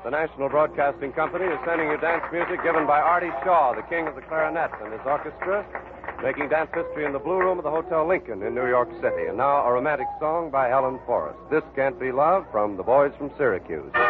The National Broadcasting Company is sending you dance music given by Artie Shaw, the king of the clarinet, and his orchestra, making dance history in the Blue Room of the Hotel Lincoln in New York City. And now a romantic song by Helen Forrest. This Can't Be Love from the Boys from Syracuse.